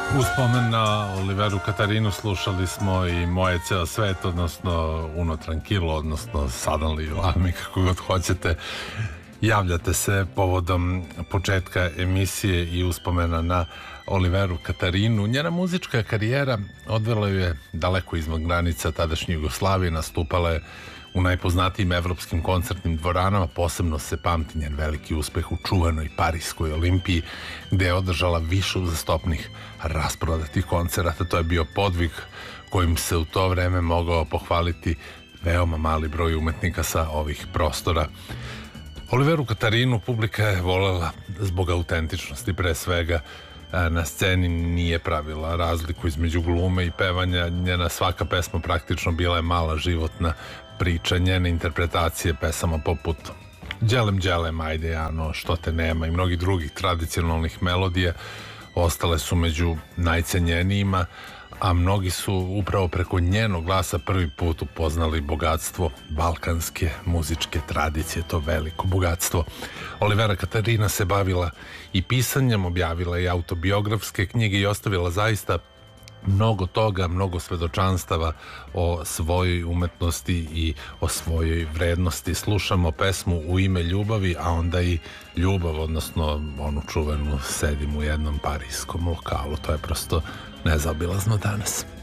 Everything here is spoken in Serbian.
U spomen na Oliveru Katarinu slušali smo i Moje ceo svet, odnosno Uno Tranquilo, odnosno Suddenly Love Me, kako god hoćete. Javljate se povodom početka emisije i uspomena na Oliveru Katarinu. Njena muzička karijera odvela ju je daleko izvan granica tadašnje Jugoslavije, nastupala je u najpoznatijim evropskim koncertnim dvoranama, posebno se pamti njen veliki uspeh u čuvenoj Parijskoj Olimpiji, gde je održala više uzastopnih rasprodatih koncerata. To je bio podvig kojim se u to vreme mogao pohvaliti veoma mali broj umetnika sa ovih prostora. Oliveru Katarinu publika je volela zbog autentičnosti, pre svega. Na sceni nije pravila razliku između glume i pevanja. Njena svaka pesma praktično bila je mala životna priča. Njene interpretacije pesama poput Đelem đelem, ajde Jano, što te nema i mnogih drugih tradicionalnih melodija ostale su među najcenjenijima, a mnogi su upravo preko njenog glasa prvi put upoznali bogatstvo balkanske muzičke tradicije, to veliko bogatstvo. Olivera Katarina se bavila i pisanjem, objavila i autobiografske knjige i ostavila zaista mnogo toga, mnogo svedočanstava o svojoj umetnosti i o svojoj vrednosti. Slušamo pesmu U ime ljubavi, a onda i ljubav, odnosno onu čuvenu Sedim u jednom parijskom lokalu. To je prosto nezaobilazno danas.